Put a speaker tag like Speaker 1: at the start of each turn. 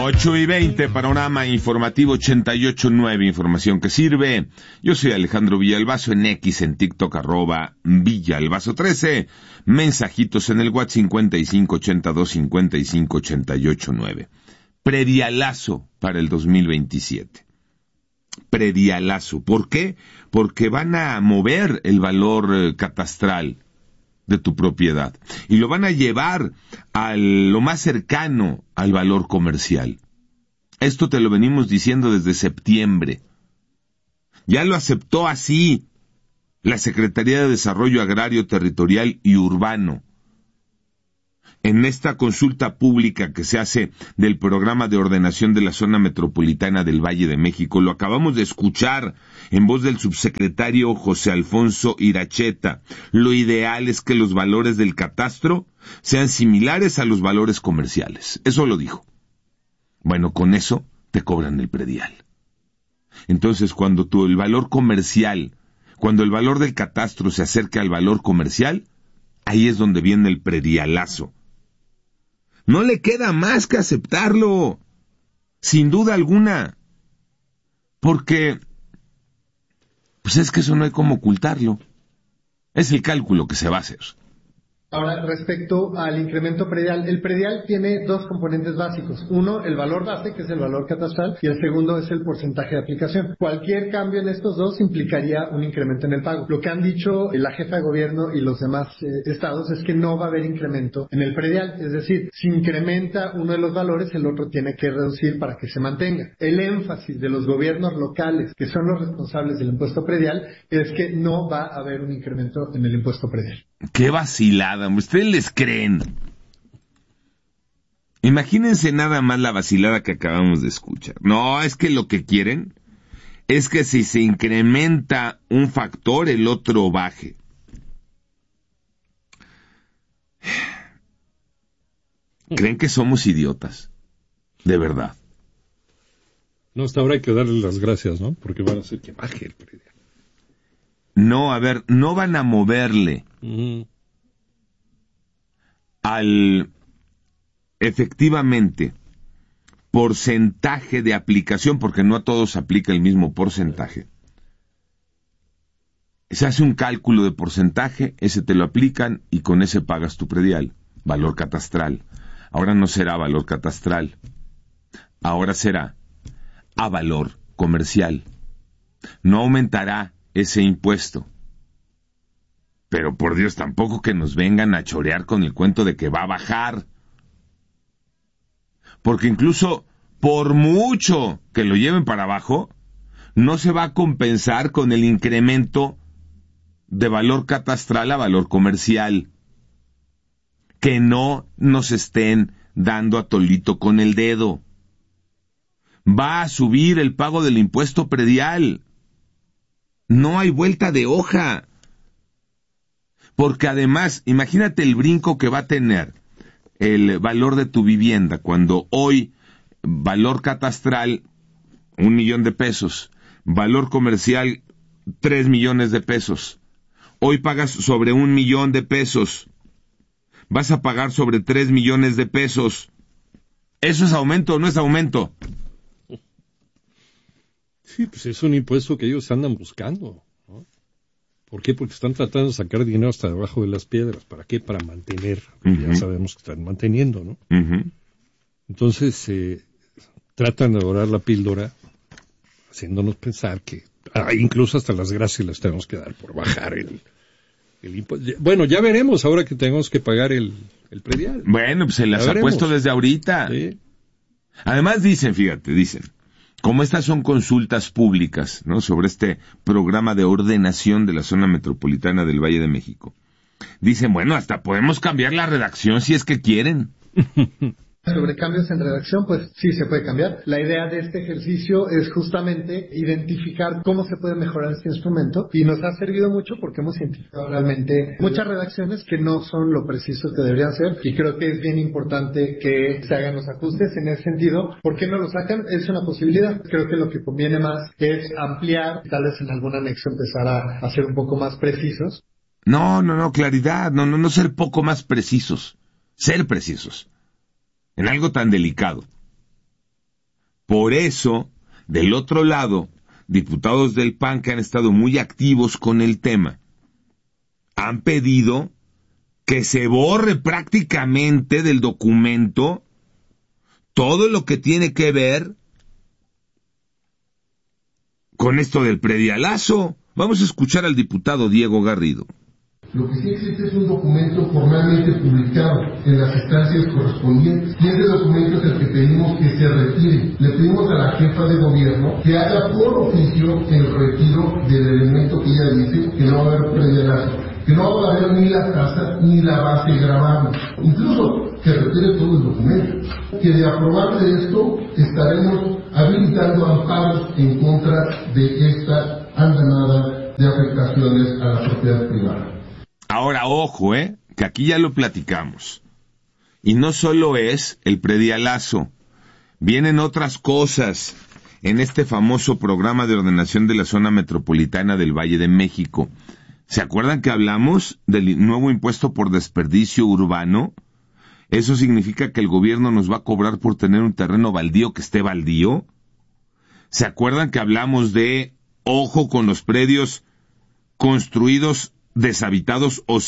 Speaker 1: 8:20, panorama informativo 88.9, información que sirve. Yo soy Alejandro Villalbazo, en X, en TikTok, @Villalbazo13, mensajitos en el WhatsApp 5582-5588-9. Predialazo para el 2027. Predialazo. ¿Por qué? Porque van a mover el valor catastral de tu propiedad y lo van a llevar a lo más cercano al valor comercial. Esto te lo venimos diciendo desde septiembre. Ya lo aceptó así la Secretaría de Desarrollo Agrario, Territorial y Urbano. En esta consulta pública que se hace del programa de ordenación de la zona metropolitana del Valle de México, lo acabamos de escuchar en voz del subsecretario José Alfonso Iracheta. Lo ideal es que los valores del catastro sean similares a los valores comerciales. Eso lo dijo. Bueno, con eso te cobran el predial. Entonces, cuando el valor comercial, cuando el valor del catastro se acerca al valor comercial, ahí es donde viene el predialazo. No le queda más que aceptarlo, sin duda alguna, porque pues es que eso no hay cómo ocultarlo. Es el cálculo que se va a hacer.
Speaker 2: Ahora, respecto al incremento predial, el predial tiene dos componentes básicos. Uno, el valor base, que es el valor catastral, y el segundo es el porcentaje de aplicación. Cualquier cambio en estos dos implicaría un incremento en el pago. Lo que han dicho la jefa de gobierno y los demás estados es que no va a haber incremento en el predial. Es decir, si incrementa uno de los valores, el otro tiene que reducir para que se mantenga. El énfasis de los gobiernos locales, que son los responsables del impuesto predial, es que no va a haber un incremento en el impuesto predial.
Speaker 1: ¡Qué vacilada! ¿Ustedes les creen? Imagínense nada más la vacilada que acabamos de escuchar. No, es que lo que quieren es que si se incrementa un factor, el otro baje. ¿Creen que somos idiotas? De verdad.
Speaker 3: No, hasta ahora hay que darles las gracias, ¿no? Porque van a hacer que baje el predial.
Speaker 1: No, a ver, no van a moverle al, efectivamente, porcentaje de aplicación, porque no a todos aplica el mismo porcentaje. Se hace un cálculo de porcentaje, ese te lo aplican y con ese pagas tu predial, valor catastral. Ahora no será valor catastral, ahora será a valor comercial. No aumentará ese impuesto. Pero por Dios, tampoco que nos vengan a chorear con el cuento de que va a bajar. Porque incluso, por mucho que lo lleven para abajo, no se va a compensar con el incremento de valor catastral a valor comercial. Que no nos estén dando a tolito con el dedo. Va a subir el pago del impuesto predial. No hay vuelta de hoja. Porque además, imagínate el brinco que va a tener el valor de tu vivienda cuando hoy valor catastral 1,000,000 de pesos, valor comercial 3 millones de pesos. Hoy pagas sobre 1,000,000 de pesos. Vas a pagar sobre 3 millones de pesos. ¿Eso es aumento o no es aumento?
Speaker 3: Sí, pues es un impuesto que ellos andan buscando, ¿no? ¿Por qué? Porque están tratando de sacar dinero hasta debajo de las piedras. ¿Para qué? Para mantener. Ya sabemos que están manteniendo, ¿no? Entonces, tratan de dorar la píldora, haciéndonos pensar que incluso hasta las gracias las tenemos que dar por bajar el impuesto. Bueno, ya veremos ahora que tenemos que pagar el predial.
Speaker 1: Bueno, pues se las ha puesto desde ahorita.
Speaker 3: Sí.
Speaker 1: Además dicen, como estas son consultas públicas, ¿no?, sobre este programa de ordenación de la zona metropolitana del Valle de México, dicen, bueno, hasta podemos cambiar la redacción si es que quieren.
Speaker 2: Sobre cambios en redacción, pues sí se puede cambiar. La idea de este ejercicio es justamente identificar cómo se puede mejorar este instrumento y nos ha servido mucho porque hemos identificado realmente muchas redacciones que no son lo preciso que deberían ser y creo que es bien importante que se hagan los ajustes en ese sentido. ¿Por qué no lo sacan? Es una posibilidad. Creo que lo que conviene más es ampliar, tal vez en algún anexo empezar a ser un poco más precisos.
Speaker 1: No, claridad, no ser poco más precisos, ser precisos. En algo tan delicado. Por eso, del otro lado, diputados del PAN que han estado muy activos con el tema, han pedido que se borre prácticamente del documento todo lo que tiene que ver con esto del predialazo. Vamos a escuchar al diputado Diego Garrido.
Speaker 4: Lo que sí existe es un documento formalmente publicado en las instancias correspondientes. Y ese documento es el que pedimos que se retire. Le pedimos a la jefa de gobierno que haga por oficio el retiro del elemento que ella dice que no va a haber predialazo, que no va a haber ni la tasa ni la base gravable. Incluso que retire todo el documento. Que de aprobarse esto estaremos habilitando amparos en contra de esta andanada de afectaciones a la propiedad privada.
Speaker 1: Ahora, ojo, que aquí ya lo platicamos. Y no solo es el predialazo. Vienen otras cosas en este famoso programa de ordenación de la zona metropolitana del Valle de México. ¿Se acuerdan que hablamos del nuevo impuesto por desperdicio urbano? ¿Eso significa que el gobierno nos va a cobrar por tener un terreno baldío que esté baldío? ¿Se acuerdan que hablamos de, ojo con los predios construidos deshabitados o